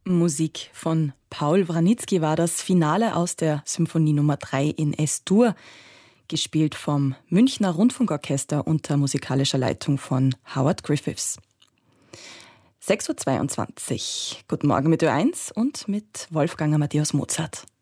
Musik von Paul Wranitzky war das Finale aus der Symphonie Nummer 3 in S-Dur, gespielt vom Münchner Rundfunkorchester unter musikalischer Leitung von Howard Griffiths. 6.22 Uhr. Guten Morgen mit Ö1 und mit Wolfgang Amadeus Mozart.